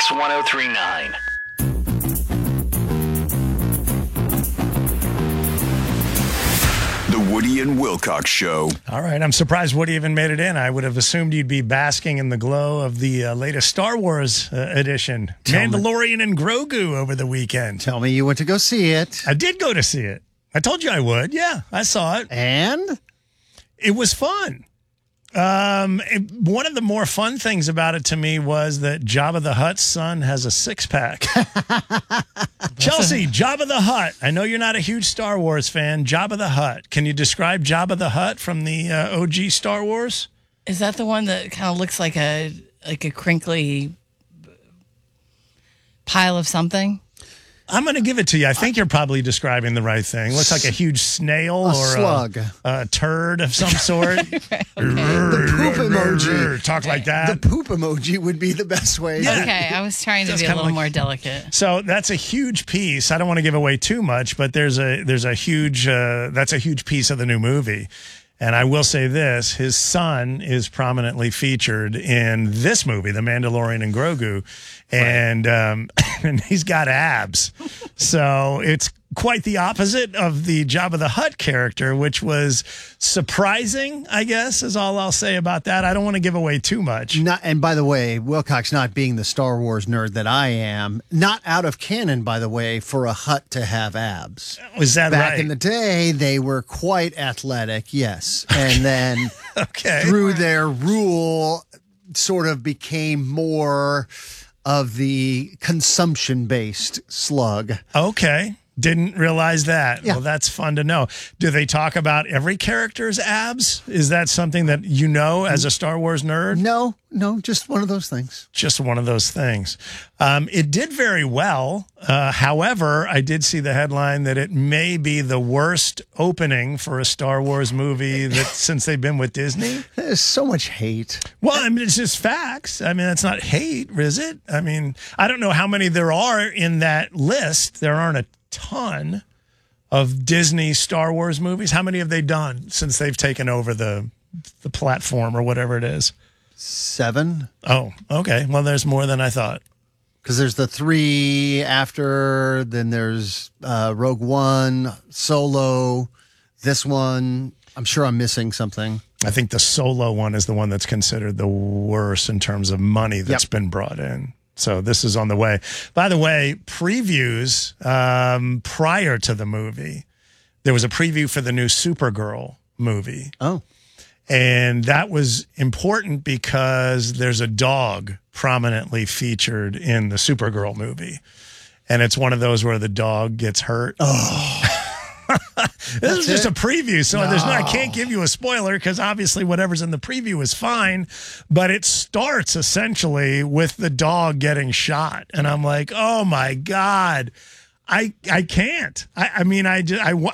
Kicks 1039. The Woody and Wilcox Show. All right, I'm surprised Woody even made it in. I would have assumed you'd be basking in the glow of the latest Star Wars edition, Mandalorian and Grogu, over the weekend. Tell me you went to go see it. I did go to see it. I told you I would. Yeah, I saw it. And? It was fun. One of the more fun things about it to me was that Jabba the Hutt's son has a six-pack. Chelsea, Jabba the Hutt. I know you're not a huge Star Wars fan. Jabba the Hutt. Can you describe Jabba the Hutt from the OG Star Wars? Is that the one that kind of looks like a crinkly pile of something? I'm going to give it to you. I think you're probably describing the right thing. Looks like a huge snail or slug. A turd of some sort. Okay. The poop emoji. Talk like that. The poop emoji would be the best way. Yeah. Okay, I was trying to That's be a kinda little like- more delicate. So that's a huge piece. I don't want to give away too much, but there's a huge that's a huge piece of the new movie. And I will say this, his son is prominently featured in this movie, The Mandalorian and Grogu, and and he's got abs. So it's quite the opposite of the Jabba the Hutt character, which was surprising, I guess, is all I'll say about that. I don't want to give away too much. And by the way, Wilcox not being the Star Wars nerd that I am, not out of canon, by the way, for a Hutt to have abs. Was that Back right? in the day, they were quite athletic, yes. And then Okay. through their rule, sort of became more of the consumption-based slug. Okay. Didn't realize that. Yeah. Well, that's fun to know. Do they talk about every character's abs? Is that something that you know as a Star Wars nerd? No, just one of those things. Just one of those things. It did very well. However, I did see the headline that it may be the worst opening for a Star Wars movie that since they've been with Disney. There's so much hate. Well, I mean, it's just facts. I mean, that's not hate, is it? I mean, I don't know how many there are in that list. There aren't a ton of Disney Star Wars movies. How many have they done since they've taken over the platform or whatever it is? 7. Oh, okay. Well, there's more than I thought. Because there's the 3 after, then there's Rogue One, Solo, this one. I'm sure I'm missing something. I think the Solo one is the one that's considered the worst in terms of money that's been brought in. So this is on the way. By the way, previews prior to the movie, there was a preview for the new Supergirl movie. Oh. And that was important because there's a dog prominently featured in the Supergirl movie. And it's one of those where the dog gets hurt. Oh. This is just a preview, so I can't give you a spoiler because obviously whatever's in the preview is fine, but it starts essentially with the dog getting shot, and I'm like, oh my God, I can't. I mean, I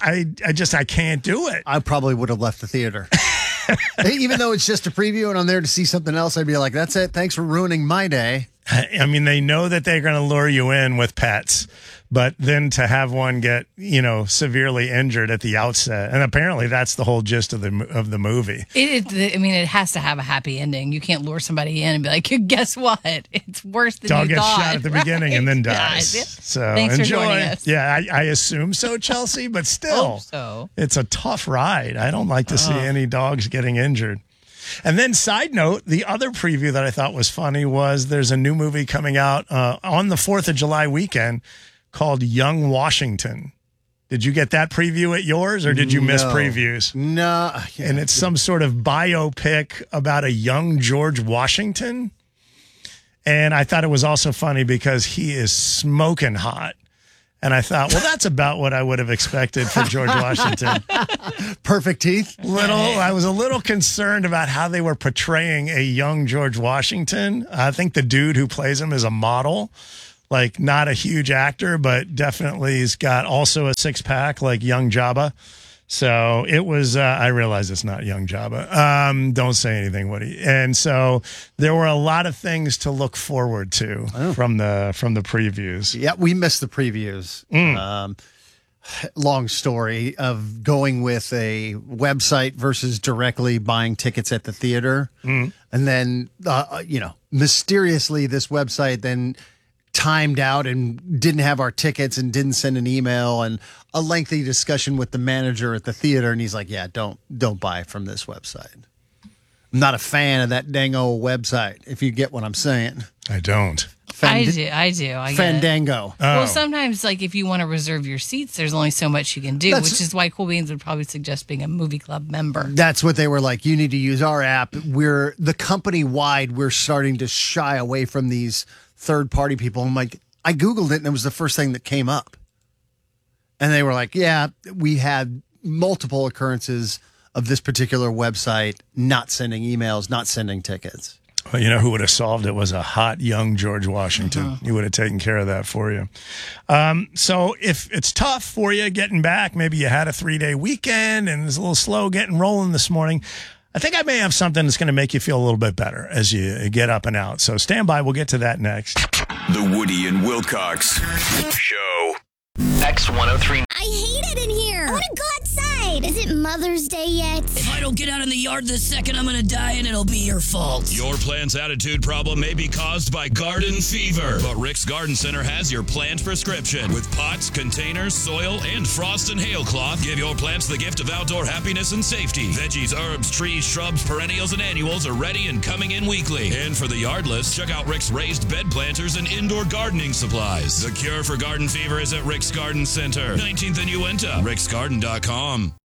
can't do it. I probably would have left the theater. Even though it's just a preview and I'm there to see something else, I'd be like, that's it. Thanks for ruining my day. I mean, they know that they're going to lure you in with pets, but then to have one get, severely injured at the outset, and apparently that's the whole gist of the movie. It has to have a happy ending. You can't lure somebody in and be like, guess what? It's worse than Dog you gets thought. shot at the beginning and then dies. Yeah. So Thanks enjoy. for joining us. Yeah, I assume so, Chelsea, but still, Hope so. It's a tough ride. I don't like to see any dogs getting injured. And then, side note, the other preview that I thought was funny was there's a new movie coming out on the 4th of July weekend called Young Washington. Did you get that preview at yours, or did you miss previews? No. Yeah. And it's some sort of biopic about a young George Washington. And I thought it was also funny because he is smoking hot. And I thought, well, that's about what I would have expected for George Washington. Perfect teeth. I was a little concerned about how they were portraying a young George Washington. I think the dude who plays him is a model, like not a huge actor, but definitely has got also a six-pack like young Jabba. So it was, I realize it's not young Jabba. Don't say anything, Woody. And so there were a lot of things to look forward to from the previews. Yeah, we missed the previews. Long story of going with a website versus directly buying tickets at the theater. And then, mysteriously this website then timed out and didn't have our tickets and didn't send an email, and a lengthy discussion with the manager at the theater. And he's like, yeah, don't buy from this website. I'm not a fan of that dang old website, if you get what I'm saying. I don't. I do. I get it. Fandango. Well, sometimes, like, if you want to reserve your seats, there's only so much you can do, which is why Cool Beans would probably suggest being a movie club member. That's what they were like. You need to use our app. We're the company-wide. We're starting to shy away from these third-party people. I'm like, I Googled it, and it was the first thing that came up. And they were like, yeah, we had multiple occurrences of this particular website not sending emails, not sending tickets. Well, you know who would have solved it was a hot young George Washington. He would have taken care of that for you. So if it's tough for you getting back, maybe you had a 3-day weekend and it's a little slow getting rolling this morning, I think I may have something that's going to make you feel a little bit better as you get up and out. So stand by. We'll get to that next. The Woody and Wilcox Show. X103. I hate it in here. I want to go outside. Is it Mother's Day yet? If I don't get out in the yard this second, I'm going to die and it'll be your fault. Your plant's attitude problem may be caused by garden fever, but Rick's Garden Center has your plant prescription. With pots, containers, soil, and frost and hail cloth, give your plants the gift of outdoor happiness and safety. Veggies, herbs, trees, shrubs, perennials, and annuals are ready and coming in weekly. And for the yardless, check out Rick's raised bed planters and indoor gardening supplies. The cure for garden fever is at Rick's Garden Center, 19th and Uinta, ricksgarden.com.